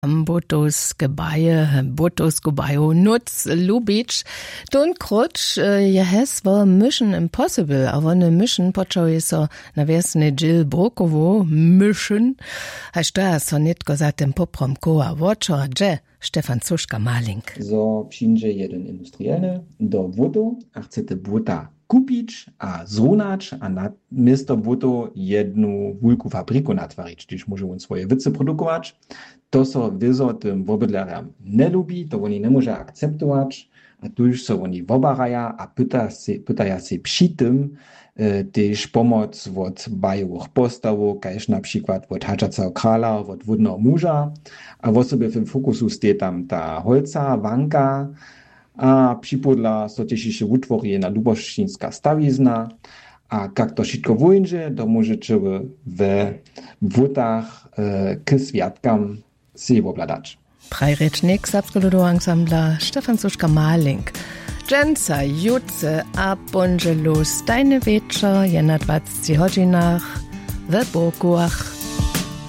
Butowskebajo nuc lubić. Tun kruč je hesło Mission Impossible, a one Mission počuje so na wiesny Jill Brokowo Mission. A što so nitko za tym poprom koła watcha, dże Stefan Zuschka-Malink. So przyjdzie jeden industrielny do wodu, a chcete buta kupić, a zrunać, a na misto butu jednu wielką fabryku natwarić, gdyż może on swoje wice produkować. To so wyzo tym wobydlerom nie lubi, to oni nie może akceptować, a tu już so oni wobaraja, a pytaja się przy tym też pomoc od bajowych postawów, kajż na przykład od haczacego krala, od wodnego męża, a w osobie w fokusu stoi tam ta holca, wanka, a przypodla so też jeszcze utworzy jedna luboszczyńska stawizna, a jak to wszystko wyjdzie, to możecie w wódach k świadkam się obladać. Prajrecznik Sapskolodo Ensembla Stefan Zuschka-Malink. Dżęca, jutce, a bądźelu stajny wieczor je na 20 godzinach w Bokuach.